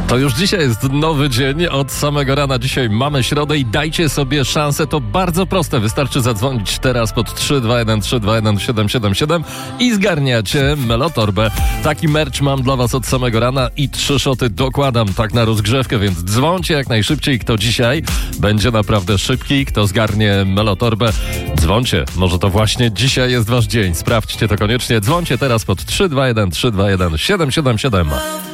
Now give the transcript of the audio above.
To już dzisiaj jest nowy dzień, od samego rana dzisiaj mamy środę i dajcie sobie szansę, to bardzo proste, wystarczy zadzwonić teraz pod 321 321 777 i zgarniacie Melotorbę. Taki merch mam dla was od samego rana i 3 szoty dokładam tak na rozgrzewkę, więc dzwońcie jak najszybciej, kto dzisiaj będzie naprawdę szybki, kto zgarnie Melotorbę. Dzwońcie, może to właśnie dzisiaj jest wasz dzień, sprawdźcie to koniecznie, dzwońcie teraz pod 321 321 777.